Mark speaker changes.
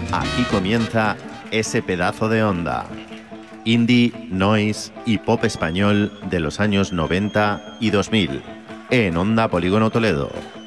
Speaker 1: Aquí comienza ese pedazo de onda. Indie, noise y pop español de los años 90 y 2000 en Onda Polígono Toledo.